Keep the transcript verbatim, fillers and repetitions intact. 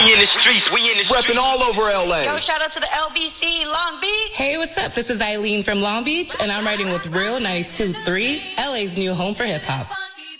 We in the streets, we in the streets. Repping all over L A. Yo, shout out to the L B C, Long Beach. Hey, what's up? This is Eileen from Long Beach, and I'm writing with Real ninety-two point three, L A's new home for hip-hop.